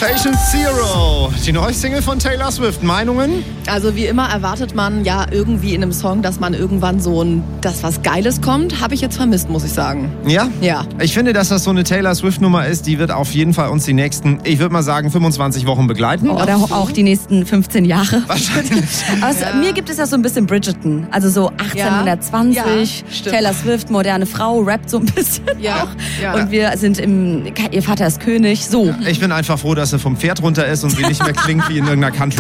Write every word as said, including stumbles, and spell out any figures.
Patient Zero, die neue Single von Taylor Swift. Meinungen? Also wie immer erwartet man ja irgendwie in einem Song, dass man irgendwann so ein, dass was Geiles kommt. Habe ich jetzt vermisst, muss ich sagen. Ja? Ja. Ich finde, dass das so eine Taylor Swift-Nummer ist, die wird auf jeden Fall uns die nächsten, ich würde mal sagen, fünfundzwanzig Wochen begleiten. Oder auch die nächsten fünfzehn Jahre. Wahrscheinlich. Aber ja. Mir gibt es ja so ein bisschen Bridgerton. Also so achtzehnhundertzwanzig, ja, Taylor Swift, moderne Frau, rappt so ein bisschen ja. auch. Ja. Und wir sind im, ihr Vater ist König, so. Ich bin einfach froh, dass sie vom Pferd runter ist und sie nicht mehr klingt wie in irgendeiner Country.